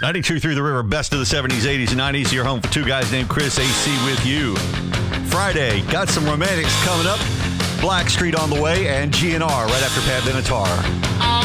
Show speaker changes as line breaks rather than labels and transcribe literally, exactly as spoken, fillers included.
ninety-two through the river, best of the seventies, eighties, and nineties. Your home for two guys named Chris, A C with you. Friday, got some romantics coming up. Blackstreet on the way, and G N R right after Pat Benatar.